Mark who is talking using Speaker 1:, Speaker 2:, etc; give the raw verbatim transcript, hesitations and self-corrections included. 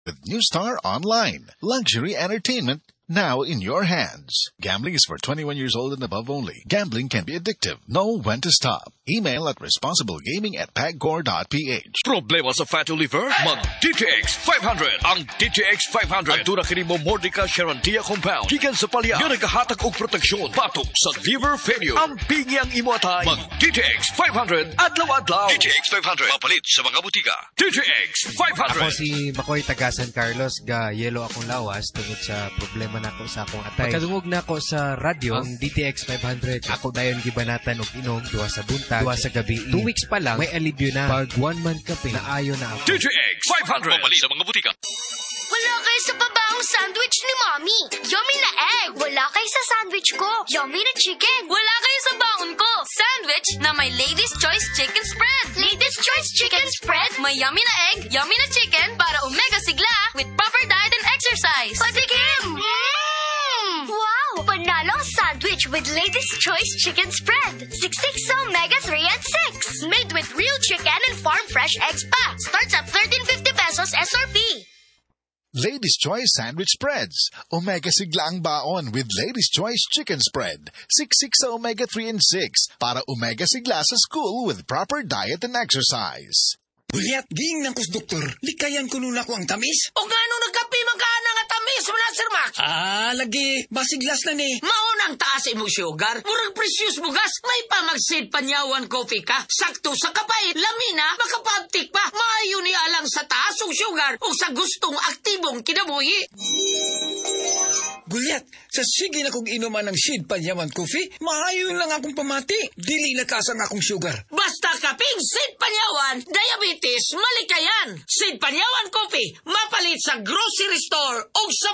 Speaker 1: With New Star Online, luxury entertainment now in your hands. Gambling is for twenty-one years old and above only. Gambling can be addictive. Know when to stop. Email at responsiblegaming at pagcor dot p h.
Speaker 2: Problema sa fatty liver? Mag-D T X five hundred. Ang D T X five hundred. Ang tuna kini mo Mordica Sharantia compound. Gikan sa palya. Nga nagahatag og proteksyon. Batok sa liver failure. Ang pingi ang imo atay. Mag-D T X five hundred. Adlaw-adlaw. D T X five hundred. Mapalit sa mga butika. D T X five hundred.
Speaker 3: Ako si Makoy taga San Carlos. Ga yelo akong lawas tungod sa problema nako sa akong atay. Pagkadungog na ako sa radyo, ang D T X five hundred. Ako dayon gibanatan og inom duwa sa buntag, duwa sa gabi. Two weeks pa lang, may alibyo na. Pag one month kape, naayo na ako.
Speaker 2: D T X five hundred. Mapalit sa mga butika.
Speaker 4: Wala kayo sa pabawang sandwich ni Mommy. Yummy na egg. Wala kayo sa sandwich ko. Yummy na chicken.
Speaker 5: Wala kayo sa baon ko. Sandwich na may Lady's Choice Chicken Spread.
Speaker 4: Lady's Choice Chicken Spread.
Speaker 5: May yummy na egg, yummy na chicken para omega sigla with proper diet and exercise.
Speaker 4: Patikim! Mmm! Wow! Panalong sandwich with Lady's Choice Chicken Spread. sixty-six omega three and six. Made with real chicken and farm fresh eggs pa. Starts at thirteen fifty pesos S R P.
Speaker 1: Ladies' Choice Sandwich Spreads. Omega sigla ang baon with Ladies' Choice Chicken Spread. sixty-six sa omega three and six para omega sigla sa school with proper diet and exercise.
Speaker 6: Bulyat, ging ng kus doktor, likayan ko nun ako ang tamis.
Speaker 7: O nga nung nagkapi magkana nga tamis mo na, Sir Max?
Speaker 6: Ah, lagi, basiglas na ni.
Speaker 7: Maunang taas imong sugar, murag precious mo gas, may pamagsid panyawan coffee ka. Sakto sa kapait, lamina, makapabtik pa. Maayo ni alang sa taas og sugar o sa gustong aktibong kinabuhi.
Speaker 6: Bulyat, sa sige na kong inuman ng Sid Panyawan Coffee, maayon lang akong pamati. Dili na kasang akong sugar.
Speaker 7: Basta kaping Sid Panyawan, diabetes, malikayan. Sid Panyawan Coffee, mapalit sa grocery store o sa